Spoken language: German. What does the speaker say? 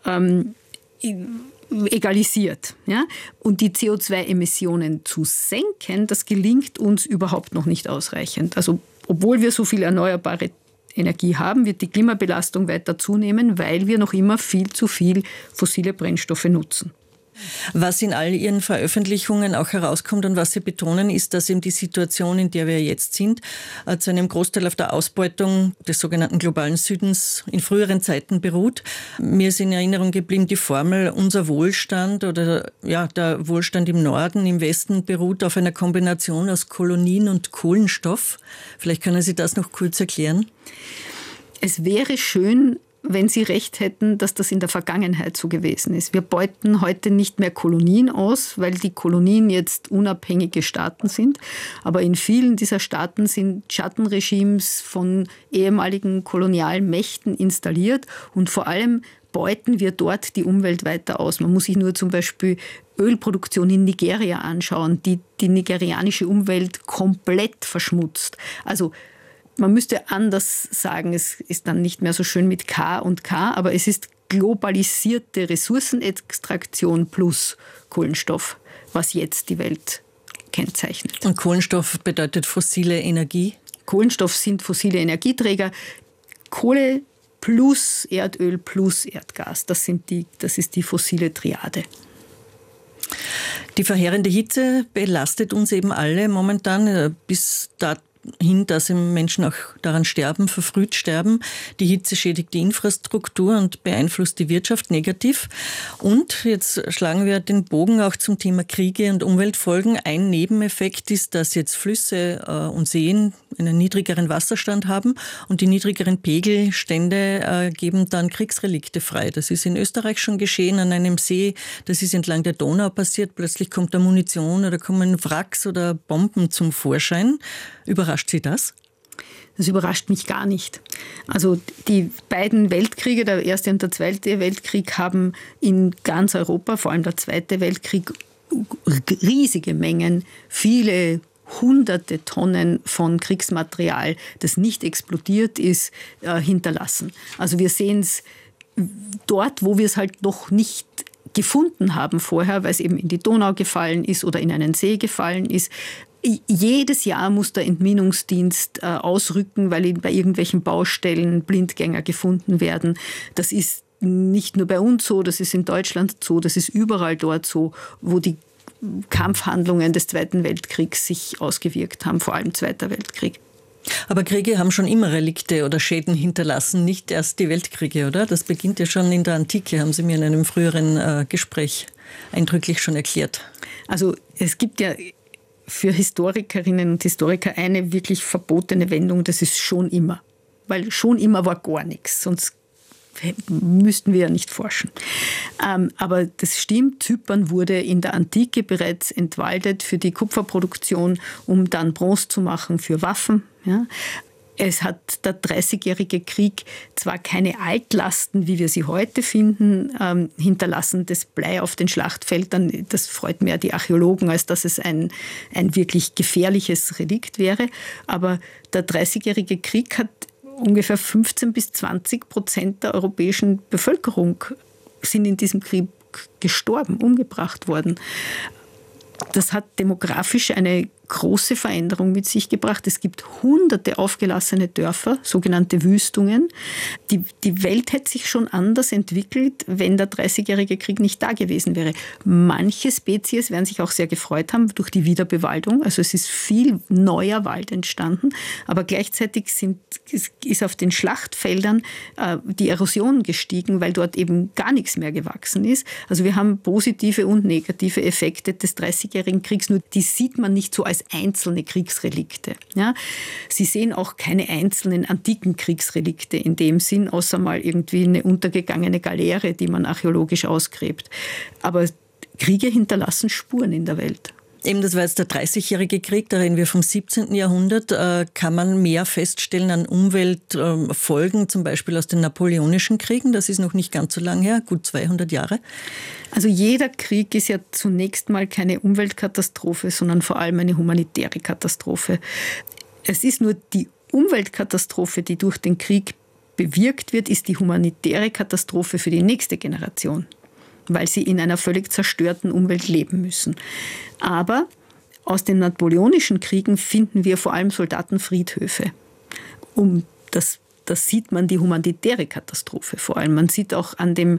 egalisiert. Ja? Und die CO2-Emissionen zu senken, das gelingt uns überhaupt noch nicht ausreichend. Also obwohl wir so viel erneuerbare Energie haben, wird die Klimabelastung weiter zunehmen, weil wir noch immer viel zu viel fossile Brennstoffe nutzen. Was in all Ihren Veröffentlichungen auch herauskommt und was Sie betonen, ist, dass eben die Situation, in der wir jetzt sind, zu einem Großteil auf der Ausbeutung des sogenannten globalen Südens in früheren Zeiten beruht. Mir ist in Erinnerung geblieben die Formel, unser Wohlstand oder der Wohlstand im Norden, im Westen beruht auf einer Kombination aus Kolonien und Kohlenstoff. Vielleicht können Sie das noch kurz erklären. Es wäre schön, wenn Sie recht hätten, dass das in der Vergangenheit so gewesen ist. Wir beuten heute nicht mehr Kolonien aus, weil die Kolonien jetzt unabhängige Staaten sind. Aber in vielen dieser Staaten sind Schattenregimes von ehemaligen kolonialen Mächten installiert. Und vor allem beuten wir dort die Umwelt weiter aus. Man muss sich nur zum Beispiel Ölproduktion in Nigeria anschauen, die die nigerianische Umwelt komplett verschmutzt. Also man müsste anders sagen, es ist dann nicht mehr so schön mit K und K, aber es ist globalisierte Ressourcenextraktion plus Kohlenstoff, was jetzt die Welt kennzeichnet. Und Kohlenstoff bedeutet fossile Energie? Kohlenstoff sind fossile Energieträger. Kohle plus Erdöl plus Erdgas, das ist die fossile Triade. Die verheerende Hitze belastet uns eben alle momentan bis dato dass Menschen auch daran sterben, verfrüht sterben. Die Hitze schädigt die Infrastruktur und beeinflusst die Wirtschaft negativ. Und jetzt schlagen wir den Bogen auch zum Thema Kriege und Umweltfolgen. Ein Nebeneffekt ist, dass jetzt Flüsse und Seen einen niedrigeren Wasserstand haben und die niedrigeren Pegelstände geben dann Kriegsrelikte frei. Das ist in Österreich schon geschehen an einem See, das ist entlang der Donau passiert. Plötzlich kommt da Munition oder kommen Wracks oder Bomben zum Vorschein. Überrascht Sie das? Das überrascht mich gar nicht. Also die beiden Weltkriege, der Erste und der Zweite Weltkrieg, haben in ganz Europa, vor allem der Zweite Weltkrieg, riesige Mengen, viele hunderte Tonnen von Kriegsmaterial, das nicht explodiert ist, hinterlassen. Also wir sehen es dort, wo wir es halt noch nicht gefunden haben vorher, weil es eben in die Donau gefallen ist oder in einen See gefallen ist. Jedes Jahr muss der Entminungsdienst ausrücken, weil bei irgendwelchen Baustellen Blindgänger gefunden werden. Das ist nicht nur bei uns so, das ist in Deutschland so, das ist überall dort so, wo die Kampfhandlungen des Zweiten Weltkriegs sich ausgewirkt haben, vor allem Zweiter Weltkrieg. Aber Kriege haben schon immer Relikte oder Schäden hinterlassen, nicht erst die Weltkriege, oder? Das beginnt ja schon in der Antike, haben Sie mir in einem früheren Gespräch eindrücklich schon erklärt. Also es gibt ja für Historikerinnen und Historiker eine wirklich verbotene Wendung, das ist schon immer. Weil schon immer war gar nichts, sonst müssten wir ja nicht forschen. Aber das stimmt, Zypern wurde in der Antike bereits entwaldet für die Kupferproduktion, um dann Bronze zu machen für Waffen. Ja. Es hat der 30-jährige Krieg zwar keine Altlasten, wie wir sie heute finden, hinterlassen, das Blei auf den Schlachtfeldern, das freut mehr die Archäologen, als dass es ein wirklich gefährliches Relikt wäre. Aber der 30-jährige Krieg hat ungefähr 15-20% der europäischen Bevölkerung sind in diesem Krieg gestorben, umgebracht worden. Das hat demografisch eine große Veränderung mit sich gebracht. Es gibt hunderte aufgelassene Dörfer, sogenannte Wüstungen. Die Welt hätte sich schon anders entwickelt, wenn der 30-jährige Krieg nicht da gewesen wäre. Manche Spezies werden sich auch sehr gefreut haben durch die Wiederbewaldung. Also es ist viel neuer Wald entstanden, aber gleichzeitig ist auf den Schlachtfeldern die Erosion gestiegen, weil dort eben gar nichts mehr gewachsen ist. Also wir haben positive und negative Effekte des 30-jährigen Kriegs, nur die sieht man nicht so als einzelne Kriegsrelikte. Ja? Sie sehen auch keine einzelnen antiken Kriegsrelikte in dem Sinn, außer mal irgendwie eine untergegangene Galeere, die man archäologisch ausgräbt. Aber Kriege hinterlassen Spuren in der Welt. Eben, das war jetzt der 30-jährige Krieg, da reden wir vom 17. Jahrhundert. Kann man mehr feststellen an Umweltfolgen, zum Beispiel aus den Napoleonischen Kriegen? Das ist noch nicht ganz so lang her, gut 200 Jahre. Also jeder Krieg ist ja zunächst mal keine Umweltkatastrophe, sondern vor allem eine humanitäre Katastrophe. Es ist nur die Umweltkatastrophe, die durch den Krieg bewirkt wird, ist die humanitäre Katastrophe für die nächste Generation, weil sie in einer völlig zerstörten Umwelt leben müssen. Aber aus den napoleonischen Kriegen finden wir vor allem Soldatenfriedhöfe. Das sieht man, die humanitäre Katastrophe vor allem. Man sieht auch an dem